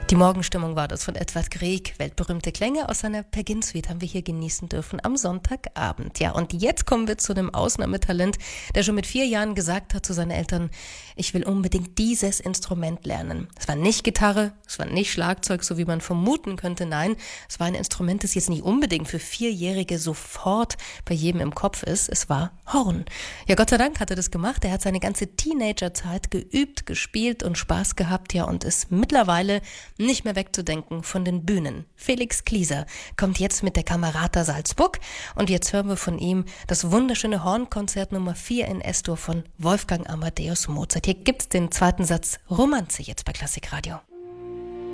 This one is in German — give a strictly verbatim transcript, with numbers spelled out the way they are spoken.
Die Morgenstimmung war das von Edvard Grieg. Weltberühmte Klänge aus seiner Pergin-Suite haben wir hier genießen dürfen am Sonntagabend. Ja, und jetzt kommen wir zu einem Ausnahmetalent, der schon mit vier Jahren gesagt hat zu seinen Eltern, ich will unbedingt dieses Instrument lernen. Es war nicht Gitarre, es war nicht Schlagzeug, so wie man vermuten könnte. Nein, es war ein Instrument, das jetzt nicht unbedingt für Vierjährige sofort bei jedem im Kopf ist. Es war Horn. Ja, Gott sei Dank hat er das gemacht. Er hat seine ganze Teenagerzeit geübt, gespielt und Spaß gehabt, ja, und ist mittlerweile nicht mehr wegzudenken von den Bühnen. Felix Klieser kommt jetzt mit der Camerata Salzburg und jetzt hören wir von ihm das wunderschöne Hornkonzert Nummer vier in S-Dur von Wolfgang Amadeus Mozart. Hier gibt's den zweiten Satz Romanze jetzt bei Klassikradio.